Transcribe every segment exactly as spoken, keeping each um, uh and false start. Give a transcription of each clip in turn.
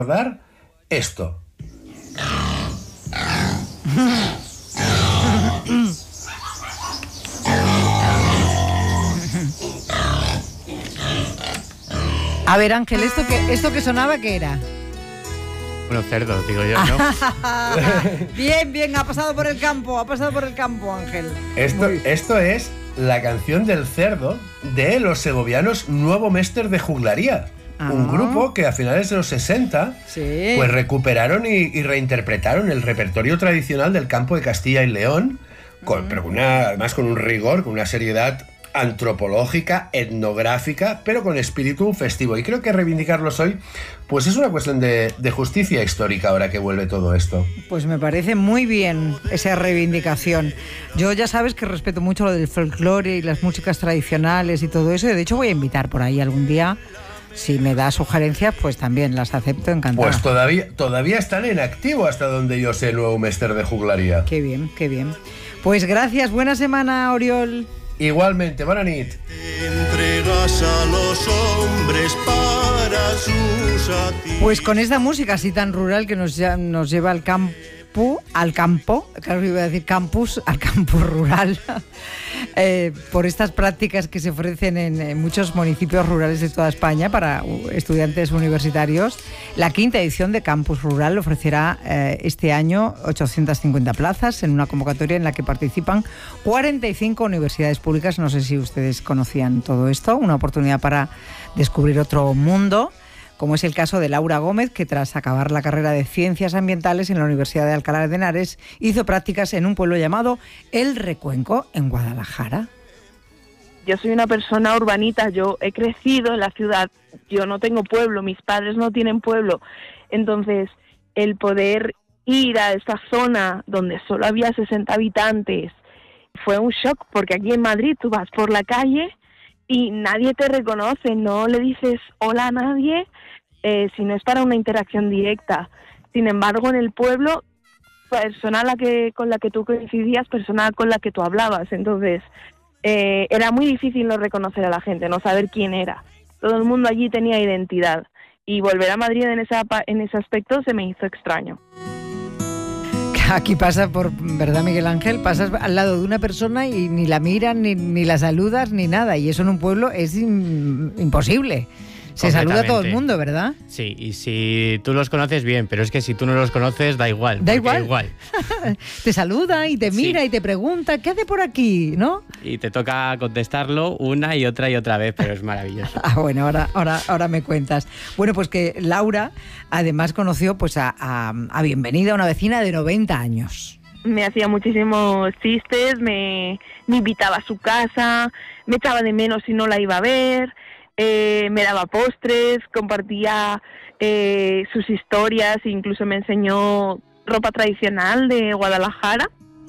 recordar esto. A ver, Ángel, ¿esto que, esto que sonaba qué era? Bueno, cerdo, digo yo, ¿no? Bien, bien, ha pasado por el campo, ha pasado por el campo, Ángel. Esto, esto es la canción del cerdo de los segovianos Nuevo Mester de Juglaría. Ah. Un grupo que a finales de los sesenta sí. pues recuperaron y, y reinterpretaron el repertorio tradicional del campo de Castilla y León, con, mm. pero con una, además con un rigor, con una seriedad antropológica, etnográfica, pero con espíritu festivo. Y creo que reivindicarlos hoy pues es una cuestión de, de justicia histórica ahora que vuelve todo esto. Pues me parece muy bien esa reivindicación. Yo ya sabes que respeto mucho lo del folclore y las músicas tradicionales y todo eso. De hecho voy a invitar por ahí algún día. Si me da sugerencias, pues también las acepto encantada. Pues todavía, todavía están en activo hasta donde yo sé, Nuevo Mester de Juglaría. Qué bien, qué bien. Pues gracias, buena semana, Oriol. Igualmente, buena nit. Entregas a los hombres para sus atis. Pues con esta música así tan rural que nos, nos lleva al campo, al campo, claro que iba a decir campus, al campo rural, eh, por estas prácticas que se ofrecen en, en muchos municipios rurales de toda España para estudiantes universitarios. La quinta edición de Campus Rural ofrecerá eh, este año ochocientas cincuenta plazas en una convocatoria en la que participan cuarenta y cinco universidades públicas. No sé si ustedes conocían todo esto, una oportunidad para descubrir otro mundo, como es el caso de Laura Gómez, que tras acabar la carrera de Ciencias Ambientales en la Universidad de Alcalá de Henares, hizo prácticas en un pueblo llamado El Recuenco, en Guadalajara. Yo soy una persona urbanita, yo he crecido en la ciudad, yo no tengo pueblo, mis padres no tienen pueblo, entonces el poder ir a esta zona donde solo había sesenta habitantes fue un shock, porque aquí en Madrid tú vas por la calle y nadie te reconoce, no le dices hola a nadie, eh, si no es para una interacción directa. Sin embargo, en el pueblo, persona la que, con la que tú coincidías, persona con la que tú hablabas, entonces eh, era muy difícil no reconocer a la gente, no saber quién era. Todo el mundo allí tenía identidad, y volver a Madrid en, esa, en ese aspecto se me hizo extraño. Aquí pasa por, ¿verdad, Miguel Ángel? Pasas al lado de una persona y ni la miras, ni, ni la saludas, ni nada. Y eso en un pueblo es in, imposible. Se saluda a todo el mundo, ¿verdad? Sí, y si tú los conoces, bien, pero es que si tú no los conoces, da igual. Da igual. igual. Te saluda y te mira sí. y te pregunta, ¿qué hace por aquí? ¿No? Y te toca contestarlo una y otra y otra vez, pero es maravilloso. Ah, bueno, ahora, ahora, ahora me cuentas. Bueno, pues que Laura además conoció pues a, a, a Bienvenida, una vecina de noventa años. Me hacía muchísimos chistes, me, me invitaba a su casa, me echaba de menos si no la iba a ver. Eh, me daba postres, compartía eh, sus historias, incluso me enseñó ropa tradicional de Guadalajara.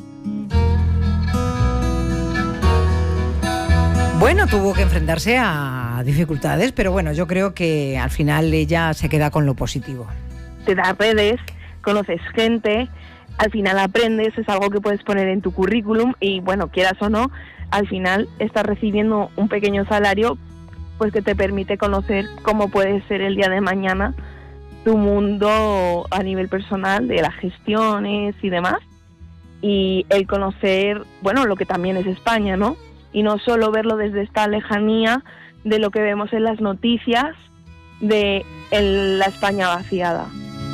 Bueno, tuvo que enfrentarse a dificultades, pero bueno, yo creo que al final ella se queda con lo positivo. Te das redes, conoces gente, al final aprendes, es algo que puedes poner en tu currículum y bueno, quieras o no, al final estás recibiendo un pequeño salario pues que te permite conocer cómo puede ser el día de mañana tu mundo a nivel personal, de las gestiones y demás, y el conocer, bueno, lo que también es España, ¿no? Y no solo verlo desde esta lejanía de lo que vemos en las noticias de el, la España vaciada.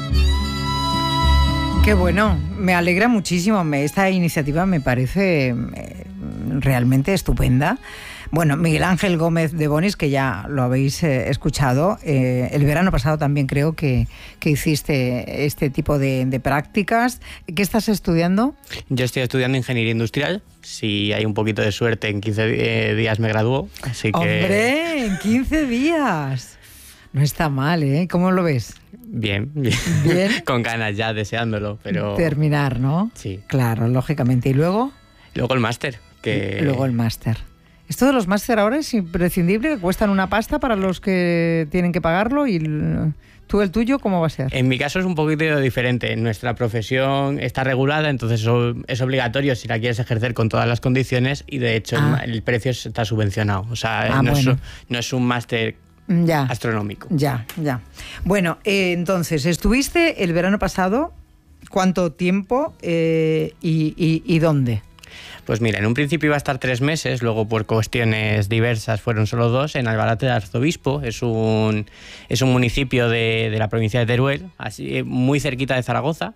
Qué bueno, me alegra muchísimo, esta iniciativa me parece realmente estupenda. Bueno, Miguel Ángel Gómez de Bonis, que ya lo habéis eh, escuchado, eh, el verano pasado también creo que, que hiciste este tipo de, de prácticas. ¿Qué estás estudiando? Yo estoy estudiando Ingeniería Industrial. Si hay un poquito de suerte, en quince días me gradúo. Así que... ¡Hombre, en quince días! No está mal, ¿eh? ¿Cómo lo ves? Bien, bien. ¿Bien? Con ganas ya, deseándolo, pero... Terminar, ¿no? Sí. Claro, lógicamente. ¿Y luego? Luego el máster. Que... Luego el máster. Esto de los máster ahora es imprescindible, que cuestan una pasta para los que tienen que pagarlo. ¿Y tú el tuyo cómo va a ser? En mi caso es un poquito diferente. Nuestra profesión está regulada, entonces es obligatorio si la quieres ejercer con todas las condiciones y de hecho ah. el, el precio está subvencionado. O sea, ah, no, bueno. es, no es un máster Ya. astronómico. Ya, ya. Bueno, eh, entonces, estuviste el verano pasado, ¿cuánto tiempo eh, y, y, y dónde? Pues mira, en un principio iba a estar tres meses, luego por cuestiones diversas fueron solo dos, en Albalate del Arzobispo. Es un, es un municipio de, de la provincia de Teruel, así, muy cerquita de Zaragoza.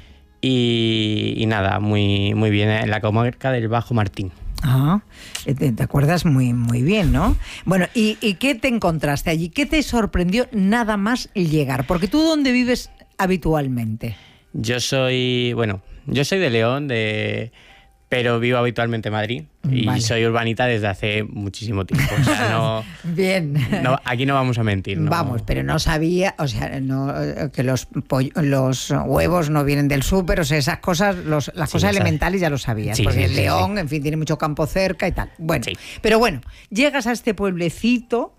Y, y nada, muy, muy bien, en la comarca del Bajo Martín. Ah, te, te acuerdas muy, muy bien, ¿no? Bueno, ¿y, ¿y qué te encontraste allí? ¿Qué te sorprendió nada más llegar? Porque tú, ¿dónde vives habitualmente? Yo soy, bueno, yo soy de León, de... pero vivo habitualmente en Madrid y Vale. soy urbanita desde hace muchísimo tiempo. O sea, no, Bien. no, aquí no vamos a mentir. ¿no? Vamos, pero no sabía, o sea, no, que los, poll- los huevos no vienen del súper, o sea, esas cosas, los, las Sí, cosas esas- elementales ya lo sabías, Sí, porque sí, el sí, León, sí. en fin, tiene mucho campo cerca y tal. Bueno, Sí. pero bueno, llegas a este pueblecito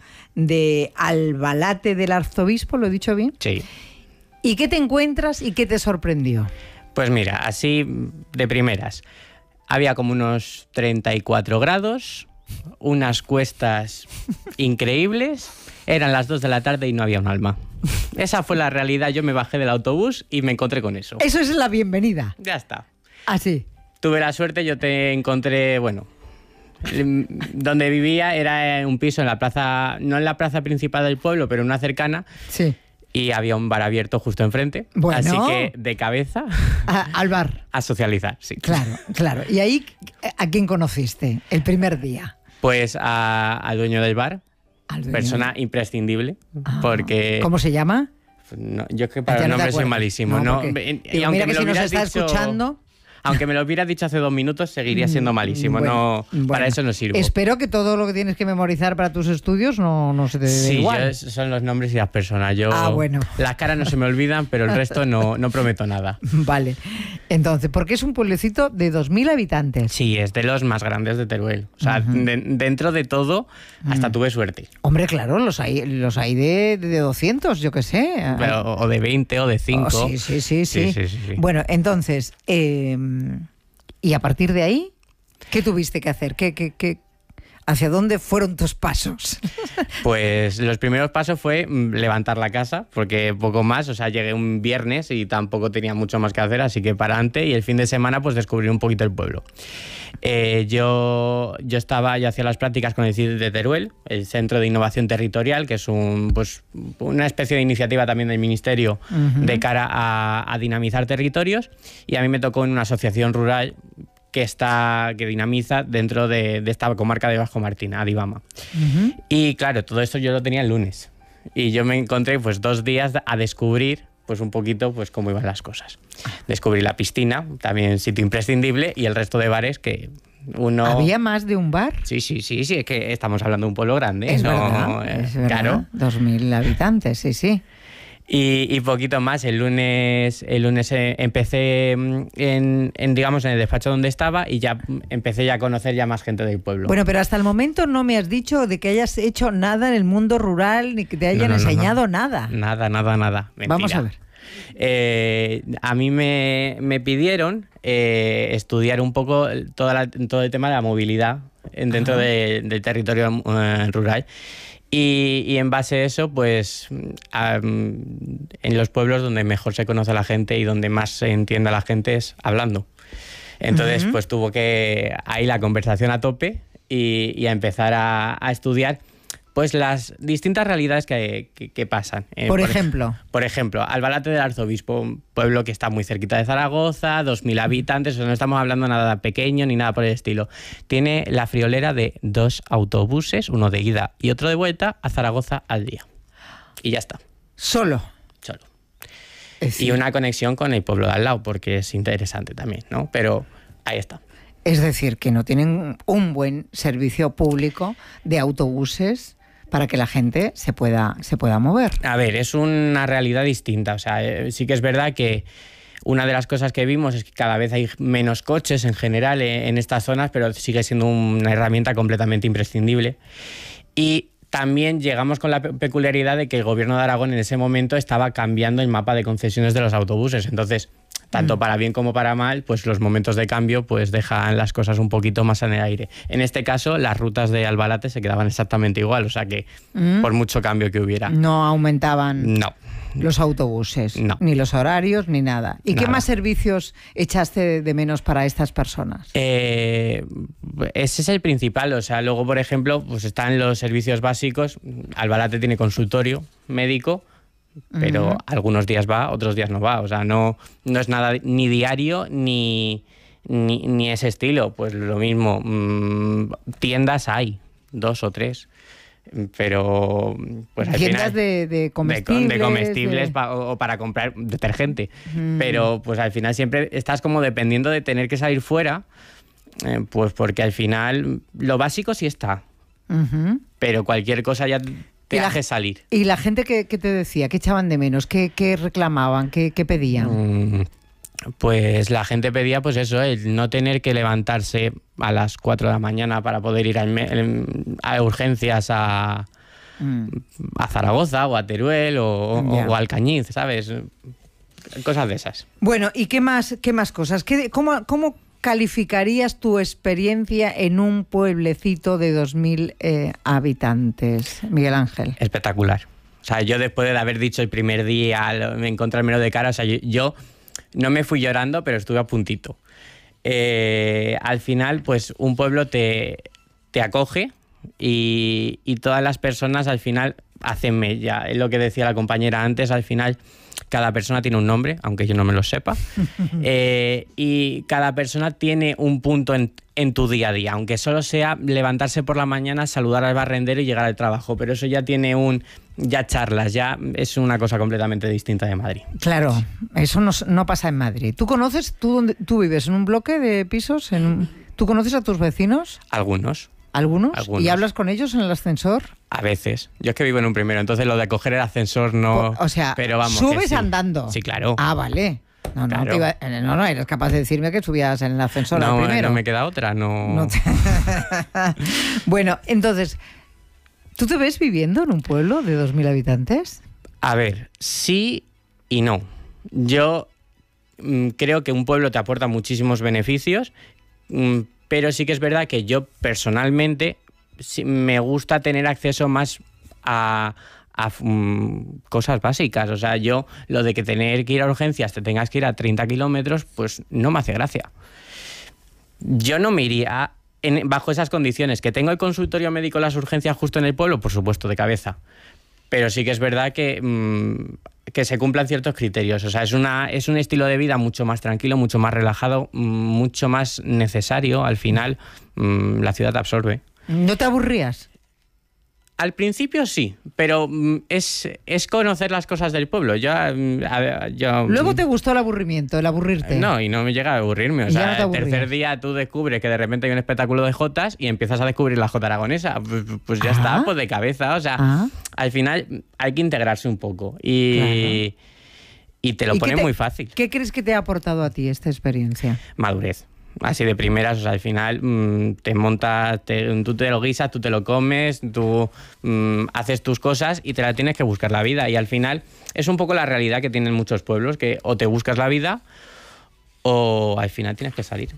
de Albalate del Arzobispo, ¿lo he dicho bien? Sí. ¿Y qué te encuentras y qué te sorprendió? Pues mira, así de primeras. Había como unos treinta y cuatro grados, unas cuestas increíbles, eran las dos de la tarde y no había un alma. Esa fue la realidad, yo me bajé del autobús y me encontré con eso. Eso es la bienvenida. Ya está. Así. Tuve la suerte, yo te encontré, bueno, em, donde vivía era un piso en la plaza, no en la plaza principal del pueblo, pero en una cercana, Sí. y había un bar abierto justo enfrente. Bueno. Así que de cabeza A- al bar. a socializar, sí. Claro, claro. ¿Y ahí a quién conociste el primer día? Pues a- al dueño del bar, Al dueño. persona imprescindible, Ah, porque... ¿Cómo se llama? no, yo es que Ya para los no te nombres soy acuerdas. malísimo. No, No, porque- y digo, aunque mira me que lo si nos hubieras está dicho- escuchando... Aunque me lo hubieras dicho hace dos minutos, seguiría siendo malísimo. Bueno, no, bueno. Para eso no sirvo. Espero que todo lo que tienes que memorizar para tus estudios no, no se te dé Sí, igual. yo es- son los nombres y las personas. Yo, Ah, bueno. Las caras no se me olvidan, pero el resto no, no prometo nada. Vale. Entonces, porque es un pueblecito de dos mil habitantes. Sí, es de los más grandes de Teruel. O sea, de- dentro de todo, hasta Mm. tuve suerte. Hombre, claro, los hay, los hay de, de doscientos, yo qué sé. Pero- o de veinte o de cinco. Oh, sí, sí, sí, sí. Sí, sí, sí, sí. Bueno, entonces, eh, ¿y a partir de ahí qué tuviste que hacer? ¿Qué, qué, qué, ¿Hacia dónde fueron tus pasos? Pues los primeros pasos fue mm, levantar la casa, porque poco más, o sea, llegué un viernes y tampoco tenía mucho más que hacer, así que para adelante, y el fin de semana pues descubrí un poquito el pueblo. Eh, yo, yo estaba, yo hacía las prácticas con el C I D de Teruel, el Centro de Innovación Territorial, que es un, pues, una especie de iniciativa también del Ministerio Ujú. de cara a, a dinamizar territorios, y a mí me tocó en una asociación rural que está que dinamiza dentro de, de esta comarca de Bajo Martín, Adibama. Ujú. Y claro, todo esto yo lo tenía el lunes. Y yo me encontré pues dos días a descubrir pues un poquito pues cómo iban las cosas. Descubrí la piscina, también sitio imprescindible, y el resto de bares que uno... ¿Había más de un bar? Sí, sí, sí, sí, es que estamos hablando de un pueblo grande. Es ¿no? verdad, Eh, es verdad. Claro. Dos mil habitantes, sí, sí. Y, y poquito más. El lunes, el lunes eh, empecé mm, en, en, digamos, en el despacho donde estaba, y ya mm, empecé ya a conocer ya más gente del pueblo. Bueno, pero hasta el momento no me has dicho de que hayas hecho nada en el mundo rural, ni que te hayan No, no, no, no. enseñado nada. Nada, nada, nada. Mentira. Vamos a ver. Eh, a mí me, me pidieron eh, estudiar un poco toda la- todo el tema de la movilidad en- dentro de- del territorio eh, rural. Y, y en base a eso, pues a- en los pueblos donde mejor se conoce a la gente y donde más se entiende a la gente es hablando. Entonces, Ujú. pues tuvo que ahí la conversación a tope y, y a empezar a, a estudiar pues las distintas realidades que, que- que pasan. Eh, Por ejemplo. Por ejemplo, Albalate del Arzobispo, un pueblo que está muy cerquita de Zaragoza, dos mil habitantes, o sea, no estamos hablando nada pequeño ni nada por el estilo. Tiene la friolera de dos autobuses, uno de ida y otro de vuelta, a Zaragoza al día. Y ya está, Solo. solo. Es Y decir, una conexión con el pueblo de al lado, porque es interesante también, ¿no? Pero ahí está. es decir, que no tienen un buen servicio público de autobuses para que la gente se pueda, se pueda mover. A ver, es una realidad distinta. O sea, eh, sí que es verdad que una de las cosas que vimos es que cada vez hay menos coches en general eh, en estas zonas, pero sigue siendo una herramienta completamente imprescindible. Y también llegamos con la pe- peculiaridad de que el gobierno de Aragón en ese momento estaba cambiando el mapa de concesiones de los autobuses. Entonces, tanto Mm. para bien como para mal, pues los momentos de cambio pues dejan las cosas un poquito más en el aire. En este caso, las rutas de Albalate se quedaban exactamente igual, o sea que Mm. por mucho cambio que hubiera. No aumentaban No. los autobuses, No. ni los horarios, ni nada. ¿Y qué Nada. más servicios echaste de menos para estas personas? Eh, ese es el principal, o sea, luego, por ejemplo, pues están los servicios básicos. Albalate tiene consultorio médico, pero Ujú. algunos días va, otros días no va. O sea, no, no es nada ni diario ni, ni, ni ese estilo. Pues lo mismo, mmm, tiendas hay, dos o tres. Pero pues al Tiendas final, de, de de, comestibles. de comestibles de- pa- o, o para comprar detergente. Mm. Pero pues al final siempre estás como dependiendo de tener que salir fuera, eh, pues porque al final lo básico sí está, Ujú. pero cualquier cosa ya te Y la- hace salir. ¿Y la gente que, que te decía? ¿Qué echaban de menos? ¿Qué, qué reclamaban? ¿Qué, qué pedían? Mm, Pues la gente pedía pues eso, el no tener que levantarse a las cuatro de la mañana para poder ir al me- a urgencias a, Mm. a Zaragoza o a Teruel o, o- Ya. o a Alcañiz, ¿sabes? Cosas de esas. Bueno, ¿y qué más, qué más cosas? ¿Qué, cómo, ¿Cómo calificarías tu experiencia en un pueblecito de dos mil eh, habitantes, Miguel Ángel? Espectacular. O sea, yo después de haber dicho el primer día, lo- me encontrármelo de cara, o sea, yo, yo no me fui llorando, pero estuve a puntito. Eh, al final, pues un pueblo te, te acoge y, y todas las personas al final hacen mella. Es lo que decía la compañera antes, al final cada persona tiene un nombre, aunque yo no me lo sepa, eh, y cada persona tiene un punto en, en tu día a día, aunque solo sea levantarse por la mañana, saludar al barrendero y llegar al trabajo, pero eso ya tiene un, ya charlas, ya es una cosa completamente distinta de Madrid. Claro, eso no, no pasa en Madrid. ¿Tú conoces, tú, dónde- tú vives en un bloque de pisos? En un- ¿Tú conoces a tus vecinos? Algunos, ¿Algunos? Algunos. ¿Y hablas con ellos en el ascensor? a veces. Yo es que vivo en un primero, entonces lo de coger el ascensor no... O sea, pero vamos, que subes sí. andando. Sí, claro. Ah, vale. No, no, Claro. te iba- eh, no, no, eres capaz de decirme que subías en el ascensor al no, primero. no me queda otra, no... No te- Bueno, entonces, ¿tú te ves viviendo en un pueblo de dos mil habitantes? A ver, sí y no. Yo mm, creo que un pueblo te aporta muchísimos beneficios, mm, pero sí que es verdad que yo personalmente sí me gusta tener acceso más a, a, mm, cosas básicas. O sea, yo lo de que tener que ir a urgencias te tengas que ir a treinta kilómetros, pues no me hace gracia. Yo no me iría en- bajo esas condiciones. ¿Que tengo el consultorio médico, las urgencias justo en el pueblo? Por supuesto, de cabeza. Pero sí que es verdad que, mmm, que se cumplan ciertos criterios. O sea, es, una, es un estilo de vida mucho más tranquilo, mucho más relajado, mm, mucho más necesario. Al final, mmm, la ciudad te absorbe. ¿No te aburrías? Al principio sí, pero mm, es, es conocer las cosas del pueblo. Yo, mm, a ver, yo, Luego te gustó el aburrimiento, el aburrirte. No, y no me llega a aburrirme. O Ya sea, no te el aburrías. tercer día tú descubres que de repente hay un espectáculo de jotas y empiezas a descubrir la jota aragonesa. Pues, pues ya Ah. está, pues de cabeza. O sea, Ah. al final hay que integrarse un poco. Y, y te lo ¿Y pone qué te- muy fácil. ¿Qué crees que te ha aportado a ti esta experiencia? Madurez. Así de primeras, o sea, al final mmm, te montas, te- tú te lo guisas, tú te lo comes, tú mmm, haces tus cosas y te la tienes que buscar la vida. Y al final es un poco la realidad que tienen muchos pueblos, que o te buscas la vida o al final tienes que salir.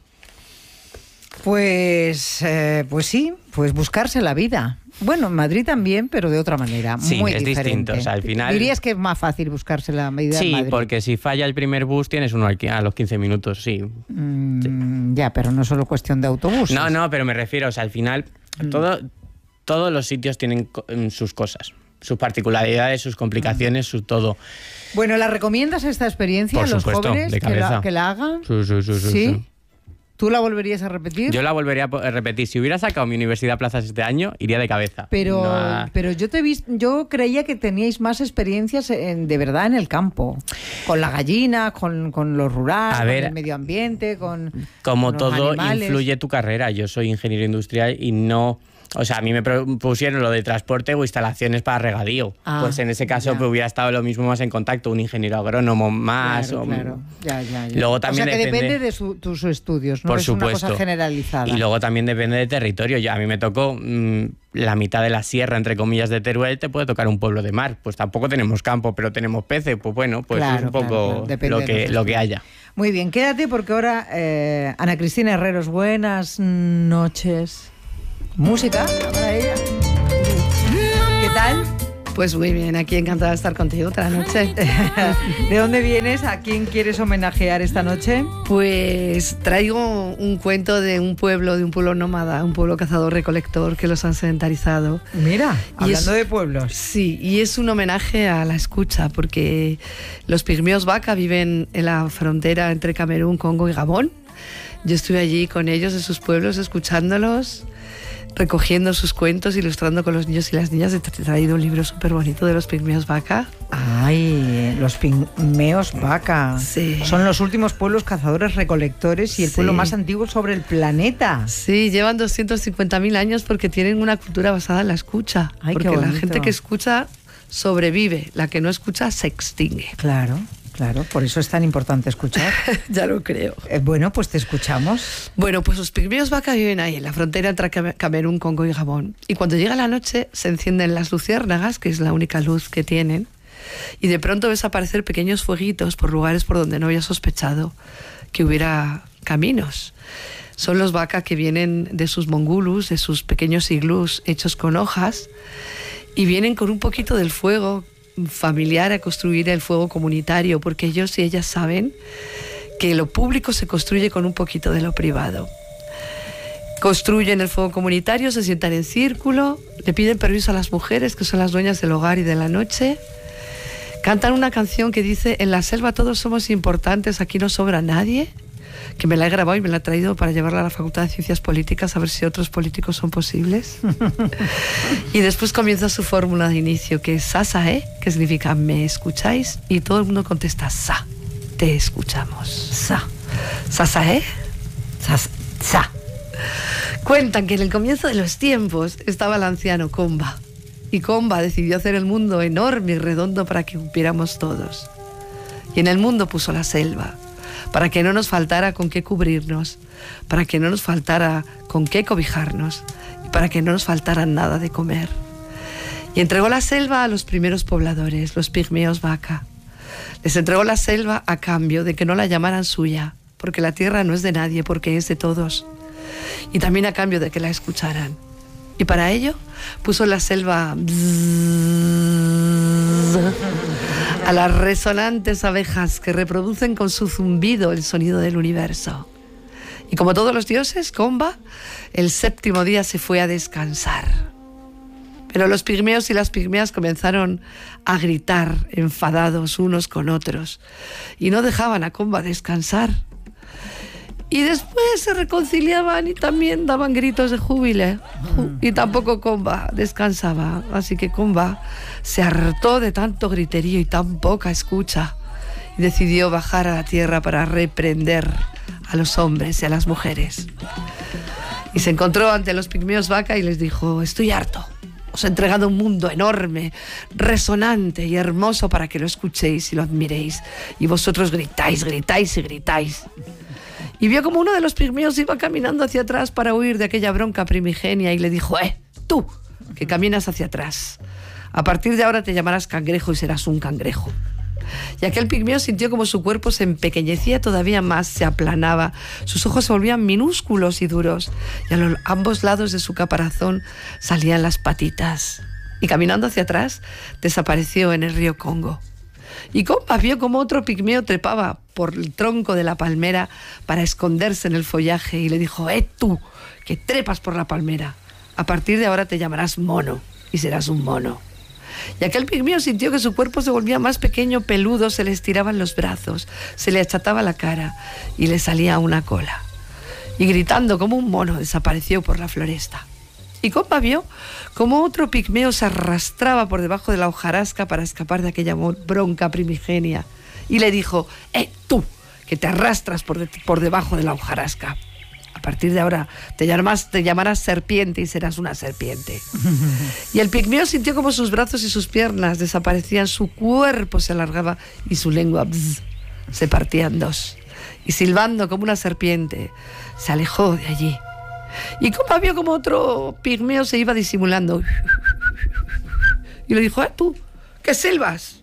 Pues, eh, pues sí, pues buscarse la vida. Bueno, en Madrid también, pero de otra manera, Sí, muy es diferente. distinto, o sea, al final- Dirías que es más fácil buscarse la vida en Sí, Madrid. porque si falla el primer bus tienes uno al qui- a los quince minutos, sí. Mm, ya, pero no es solo cuestión de autobuses. No, no, pero me refiero, o sea, al final Mm. todo, todos los sitios tienen co- mm, sus cosas, sus particularidades, sus complicaciones, su todo. Bueno, ¿la recomiendas esta experiencia Por a los supuesto, jóvenes de que la, cabeza. que la hagan? Sí, sí, sí, sí, sí. ¿Tú la volverías a repetir? Yo la volvería a po- a repetir. Si hubiera sacado mi universidad plazas este año, iría de cabeza. Pero, No a- pero yo te he visto, yo creía que teníais más experiencias en- de verdad en el campo, con la gallina, con, con lo rural, A con ver, el medio ambiente, con Como con los todo animales. influye tu carrera. Yo soy ingeniero industrial y no... O sea, a mí me propusieron lo de transporte o instalaciones para regadío. Ah, pues en ese caso ya. pues, hubiera estado lo mismo más en contacto, un ingeniero agrónomo más. Claro, o- claro. Ya, ya, ya. Luego también o sea que depende- depende de su- tus estudios, no Por es una supuesto. cosa generalizada. Y luego también depende de territorio. Yo, a mí me tocó mm, la mitad de la sierra, entre comillas, de Teruel, te puede tocar un pueblo de mar. Pues tampoco tenemos campo, pero tenemos peces. Pues bueno, pues Claro, es un poco claro, claro. Depende lo, de que, los lo que estudios. haya. Muy bien, quédate porque ahora eh, Ana Cristina Herreros, buenas noches. Música, para ella. ¿Qué tal? Pues muy bien, aquí encantada de estar contigo otra noche. ¿De dónde vienes? ¿A quién quieres homenajear esta noche? Pues traigo un cuento de un pueblo, de un pueblo nómada, un pueblo cazador-recolector que los han sedentarizado. Mira, Y hablando es- de pueblos. Sí, y es un homenaje a la escucha, porque los pigmeos vaca viven en la frontera entre Camerún, Congo y Gabón. Yo estuve allí con ellos en sus pueblos, escuchándolos, recogiendo sus cuentos, ilustrando con los niños y las niñas. He tra- traído un libro súper bonito de los pigmeos vaca. Ay, los pigmeos vaca. Sí. Son los últimos pueblos cazadores recolectores y el Sí. pueblo más antiguo sobre el planeta. Sí, llevan doscientos cincuenta mil años porque tienen una cultura basada en la escucha. Ay, qué porque la bonito. gente que escucha sobrevive, la que no escucha se extingue. Claro, claro, por eso es tan importante escuchar. Ya lo creo. Eh, bueno, pues te escuchamos. Bueno, pues los pigmeos vaca viven ahí, en la frontera entre Cam- Camerún, Congo y Gabón. Y cuando llega la noche se encienden las luciérnagas, que es la única luz que tienen, y de pronto ves aparecer pequeños fueguitos por lugares por donde no había sospechado que hubiera caminos. Son los vaca que vienen de sus mongulus, de sus pequeños iglús hechos con hojas, y vienen con un poquito del fuego familiar a construir el fuego comunitario, porque ellos y ellas saben que lo público se construye con un poquito de lo privado. Construyen el fuego comunitario, se sientan en círculo, le piden permiso a las mujeres, que son las dueñas del hogar y de la noche. Cantan una canción que dice: en la selva todos somos importantes, aquí no sobra nadie, que me la he grabado y me la he traído para llevarla a la Facultad de Ciencias Políticas a ver si otros políticos son posibles. Y después comienza su fórmula de inicio, que es Sasae, que significa ¿me escucháis? Y todo el mundo contesta Sa, te escuchamos. Sa. Sasae. Sas- sa. Cuentan que en el comienzo de los tiempos estaba el anciano Komba. Y Komba decidió hacer el mundo enorme y redondo para que cumpliéramos todos. Y en el mundo puso la selva, para que no nos faltara con qué cubrirnos, para que no nos faltara con qué cobijarnos y para que no nos faltara nada de comer. Y entregó la selva a los primeros pobladores, los pigmeos vaca. Les entregó la selva a cambio de que no la llamaran suya, porque la tierra no es de nadie, porque es de todos. Y también a cambio de que la escucharan. Y para ello puso en la selva a las resonantes abejas que reproducen con su zumbido el sonido del universo. Y como todos los dioses, Komba, el séptimo día se fue a descansar. Pero los pigmeos y las pigmeas comenzaron a gritar enfadados unos con otros y no dejaban a Komba descansar. Y después se reconciliaban y también daban gritos de júbilo. Y tampoco Komba descansaba. Así que Komba se hartó de tanto griterío y tan poca escucha. Y decidió bajar a la tierra para reprender a los hombres y a las mujeres. Y se encontró ante los pigmeos vaca y les dijo: estoy harto. Os he entregado un mundo enorme, resonante y hermoso para que lo escuchéis y lo admiréis. Y vosotros gritáis, gritáis y gritáis. Y vio como uno de los pigmeos iba caminando hacia atrás para huir de aquella bronca primigenia y le dijo: ¡Eh, tú, que caminas hacia atrás! A partir de ahora te llamarás cangrejo y serás un cangrejo. Y aquel pigmeo sintió como su cuerpo se empequeñecía todavía más, se aplanaba, sus ojos se volvían minúsculos y duros, y a los, ambos lados de su caparazón salían las patitas. Y caminando hacia atrás, desapareció en el río Congo. Y Komba vio como otro pigmeo trepaba por el tronco de la palmera para esconderse en el follaje y le dijo: ¡Eh, tú, que trepas por la palmera! A partir de ahora te llamarás mono y serás un mono. Y aquel pigmeo sintió que su cuerpo se volvía más pequeño, peludo, se le estiraban los brazos, se le achataba la cara y le salía una cola. Y gritando como un mono desapareció por la floresta. Y Komba vio como otro pigmeo se arrastraba por debajo de la hojarasca para escapar de aquella bronca primigenia. Y le dijo: ¡Eh, tú, que te arrastras por, de, por debajo de la hojarasca! A partir de ahora te llamarás, te llamarás serpiente y serás una serpiente. Y el pigmeo sintió como sus brazos y sus piernas desaparecían, su cuerpo se alargaba y su lengua bzz, se partía en dos. Y silbando como una serpiente, se alejó de allí. Y Komba vio como otro pigmeo se iba disimulando. Y le dijo: ¿eh, tú? ¿Qué silbas?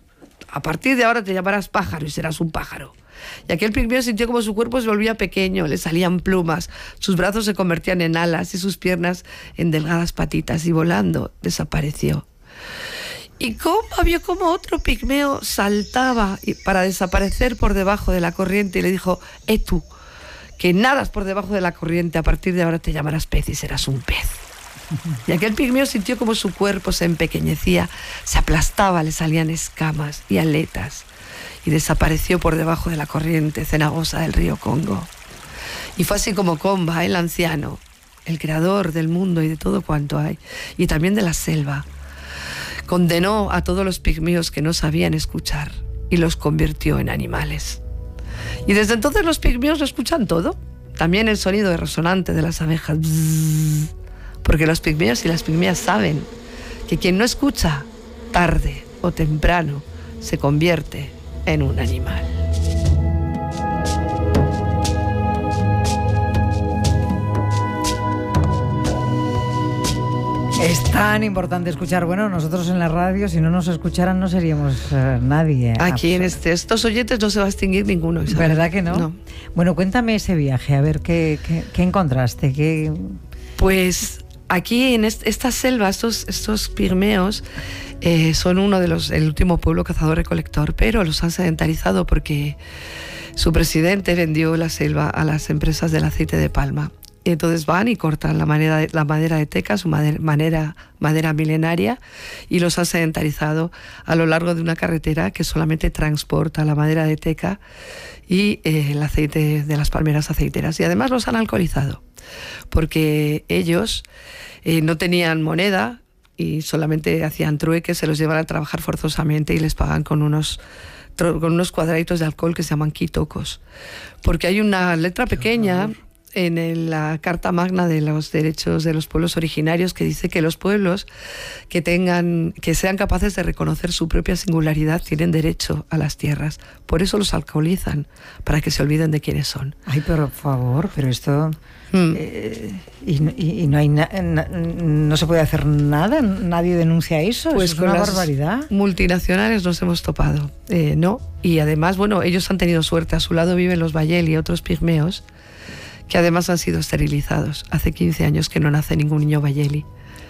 a partir de ahora te llamarás pájaro y serás un pájaro. Y aquel pigmeo sintió como su cuerpo se volvía pequeño, le salían plumas, sus brazos se convertían en alas y sus piernas en delgadas patitas, y volando desapareció. Y Comba vio como otro pigmeo saltaba para desaparecer por debajo de la corriente y le dijo: «Eh tú, que nadas por debajo de la corriente, a partir de ahora te llamarás pez y serás un pez». Y aquel pigmeo sintió como su cuerpo se empequeñecía, se aplastaba, le salían escamas y aletas, y desapareció por debajo de la corriente cenagosa del río Congo. Y fue así como Comba, el anciano, el creador del mundo y de todo cuanto hay, y también de la selva, condenó a todos los pigmeos que no sabían escuchar y los convirtió en animales. Y desde entonces los pigmeos lo escuchan todo, también el sonido resonante de las abejas, bzzz, porque los pigmeos y las pigmeas saben que quien no escucha, tarde o temprano, se convierte en un animal. Es tan importante escuchar. Bueno, nosotros en la radio, si no nos escucharan, no seríamos uh, nadie. Aquí en este, estos oyentes no se va a extinguir ninguno, Isabel. ¿Verdad que no? No. Bueno, cuéntame ese viaje, a ver, ¿qué, qué, qué encontraste? ¿Qué... Pues aquí en est esta selva, estos, estos pigmeos eh, son uno de los, el último pueblo cazador-recolector, pero los han sedentarizado porque su presidente vendió la selva a las empresas del aceite de palma. Y entonces van y cortan la madera de, la madera de teca, su madera, madera, madera milenaria, y los han sedentarizado a lo largo de una carretera que solamente transporta la madera de teca y eh, el aceite de las palmeras aceiteras. Y además los han alcoholizado, porque ellos eh, no tenían moneda y solamente hacían trueques, se los llevan a trabajar forzosamente y les pagan con unos... con unos cuadraditos de alcohol que se llaman quitocos. Porque hay una letra pequeña en el, la Carta Magna de los Derechos de los Pueblos Originarios que dice que los pueblos que tengan, que sean capaces de reconocer su propia singularidad tienen derecho a las tierras. Por eso los alcoholizan, para que se olviden de quiénes son. Ay, pero por favor, pero esto... Mm. Eh, y, y, y no hay na, na, no se puede hacer nada, nadie denuncia eso, pues eso es una con barbaridad. Las multinacionales nos hemos topado, eh, no, y además, bueno, ellos han tenido suerte, a su lado viven los bayeli y otros pigmeos, que además han sido esterilizados. Hace quince años que no nace ningún niño bayeli,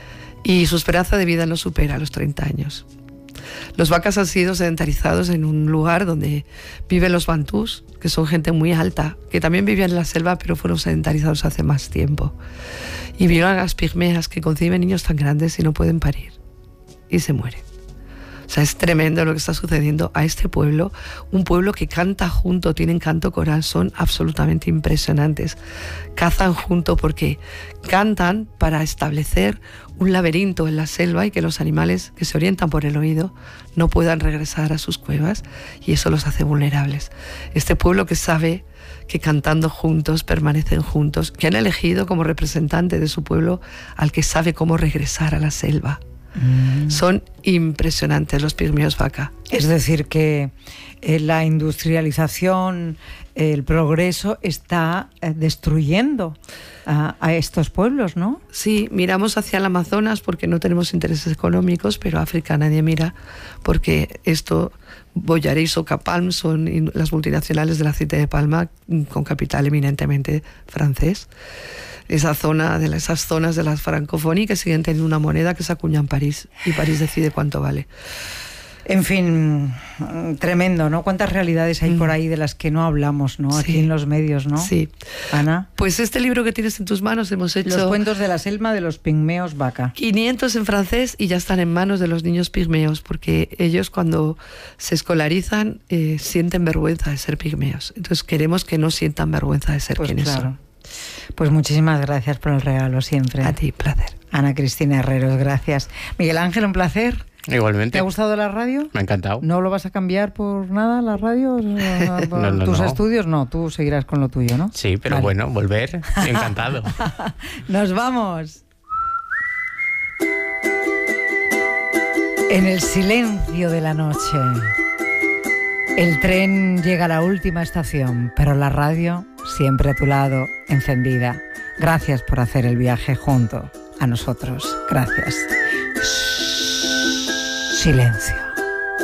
y su esperanza de vida no supera los treinta años. Los vacas han sido sedentarizados en un lugar donde viven los bantús, que son gente muy alta, que también vivían en la selva, pero fueron sedentarizados hace más tiempo. Y vieron a las pigmeas que conciben niños tan grandes y no pueden parir, y se mueren. O sea, es tremendo lo que está sucediendo a este pueblo, un pueblo que canta junto, tienen canto coral, son absolutamente impresionantes. Cazan junto porque cantan para establecer un laberinto en la selva y que los animales que se orientan por el oído no puedan regresar a sus cuevas, y eso los hace vulnerables. Este pueblo que sabe que cantando juntos permanecen juntos, que han elegido como representante de su pueblo al que sabe cómo regresar a la selva. Mm. Son impresionantes los pigmeos vaca. Es decir, que eh, la industrialización, el progreso está eh, destruyendo a, a estos pueblos, ¿no? Sí, miramos hacia el Amazonas porque no tenemos intereses económicos, pero África nadie mira porque esto, Boyaré y Socapalm son las multinacionales del aceite de palma con capital eminentemente francés. Esa zona, de esas zonas de la francophonie que siguen teniendo una moneda que se acuña en París, y París decide cuánto vale. En fin, tremendo, ¿no? ¿Cuántas realidades hay mm. por ahí de las que no hablamos, ¿no? Aquí sí. En los medios, ¿no? Sí. Ana. Pues este libro que tienes en tus manos hemos hecho... Los cuentos de la selva de los pigmeos vaca. quinientos en francés, y ya están en manos de los niños pigmeos, porque ellos cuando se escolarizan eh, sienten vergüenza de ser pigmeos. Entonces queremos que no sientan vergüenza de ser pues quienes claro. son. Pues muchísimas gracias por el regalo siempre. A ti, placer. Ana Cristina Herreros, gracias. Miguel Ángel, un placer. Igualmente. ¿Te ha gustado la radio? Me ha encantado. ¿No lo vas a cambiar por nada, la radio? ¿Por no, no, tus no. estudios? No, tú seguirás con lo tuyo, ¿no? Sí, pero vale. Bueno, volver, encantado. Nos vamos. En el silencio de la noche, el tren llega a la última estación, pero la radio siempre a tu lado, encendida. Gracias por hacer el viaje junto a nosotros. Gracias. Shh, silencio.